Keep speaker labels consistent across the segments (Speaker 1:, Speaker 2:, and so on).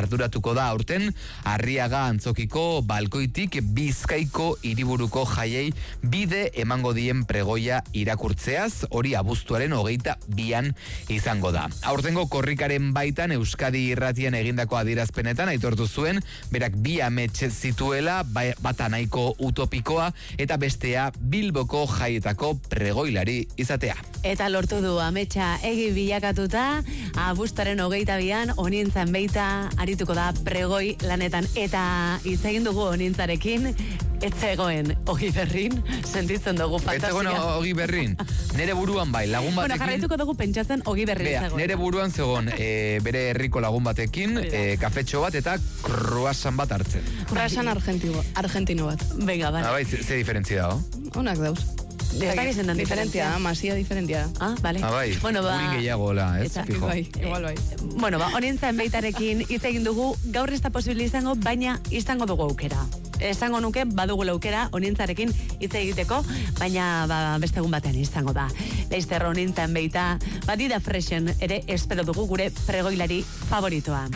Speaker 1: arduratuko da aurten Arriaga Antzokiko balkoitik Bizkaiko hiriburuko jaiei bide emango dien pregoia irakurtzeaz, hori abuztuaren 22an izango da. Aurtengo korrikaren baitan Euskadi Irratian egindako adierazpenetan aitortu zuen, berak bi amets zituela, bata nahiko utopikoa eta bestea Bilboko jaietako pregoilari izatea.
Speaker 2: Eta lortu du ametsa egi bilakatuta, abuztuaren 22an Onintzan beita arituko da pregoi lanetan, eta hitz egin dugu Onintzarekin, ez zegoen Ogi Berrin, sentitzen dugu fantasia.
Speaker 1: Ez zegoen Ogi Berrin, nere buruan bai, lagun batekin.
Speaker 2: Bueno, jarraituko dugu pentsatzen Ogi Berrin zegoen.
Speaker 1: Nere buruan zegoen bere herriko lagun batekin, kafetxo bat eta croissant bat hartzen.
Speaker 3: Croissant argentino bat.
Speaker 2: Venga, vale.
Speaker 1: Bai, ze diferentzia dago?
Speaker 3: Onak dauz. Diferentzia da, masia diferentia da.
Speaker 2: Ah, vale.
Speaker 1: Bai,
Speaker 2: bueno,
Speaker 1: gurin gehiago, ez?
Speaker 3: Igual bai.
Speaker 2: Bueno, Onintzan beitarekin hitz egin dugu, gaur ez da posible izango, baina izango dugu aukera. Esango nuke, badugula aukera Onintzarekin hitz egiteko, baina beste egun batean izango da. Laizter Onintzan beita, Badida Freshen ere espero dugu gure pregoilari favoritoa.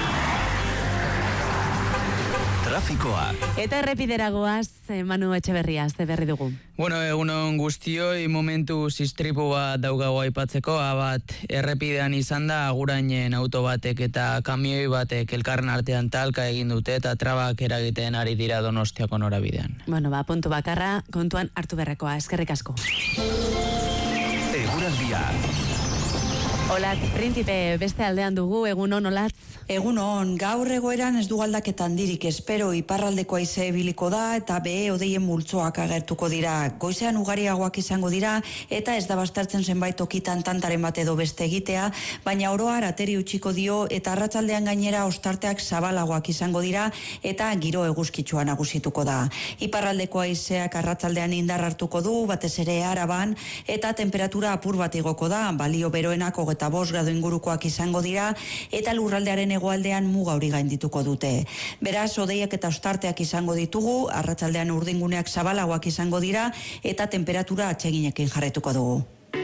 Speaker 4: Trafikoa.
Speaker 2: Eta errepideragoaz, Manu Etxeberria, ze berri dugu.
Speaker 5: Bueno, egunon guztioi, momentu istripu bat daugago aipatzeko, bat errepidean izan da, agurainen auto batek eta kamioi batek elkarren artean talka egin dute eta trabak eragiten ari dira Donostiako norabidean.
Speaker 2: Bueno, puntu bakarra, kontuan hartu berrekoa, eskerrik asko.
Speaker 4: Eguraldia.
Speaker 2: Olatz, Printipe, beste aldean dugu, egunon, Olatz.
Speaker 6: Egunon, gaur egoeran ez du aldaketa handirik espero, iparraldeko haize biliko da eta behe odeien multzoak agertuko dira. Goizean ugariagoak izango dira eta ez da bastartzen zenbait tokitan tantaren bat edo beste egitea, baina oroar ateri utziko dio eta arratsaldean gainera ostarteak zabalagoak izango dira eta giro eguzkitsua nagusituko da. Iparraldeko haizeak arratsaldean indar hartuko du, batez ere Araban, eta temperatura apur bat igoko da, balio beroenak 25 gradu ingurukoak izango dira eta lurraldearen hegoaldean muga hori gaindituko dute. Beraz, hodeiak eta ostarteak izango ditugu, arratsaldean urdinguneak zabalagoak izango dira eta temperatura atseginekin jarraituko dugu.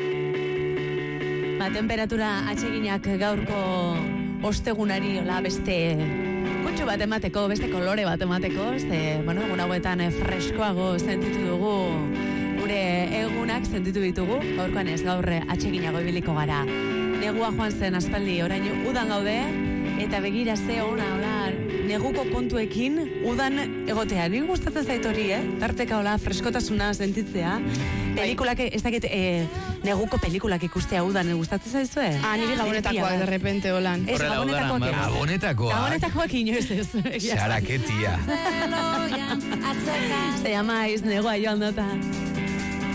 Speaker 2: Temperatura atseginak gaurko ostegunari beste kutsu bat emateko, beste kolore bat emateko, egun hauetan freskoago sentitu dugu, gure egunak sentitu ditugu, gaurkoan ez gaur atseginago ibiliko gara. Negua joan zen aspaldi, orain udan gaude, eta begira ze ona, neguko kontuekin udan egotea. Ni gustatzen zait hori, tarteka freskotasuna sentitzea. Pelikulak, ez dakit, neguko pelikulak ikustea udan, gustatzen zaizue?
Speaker 3: Niri gabonetakoak, de repente, holan.
Speaker 2: Ez,
Speaker 1: gabonetakoak.
Speaker 2: Gabonetakoak inoz ez.
Speaker 1: Xaraketia.
Speaker 2: Se llama Negua joan dota.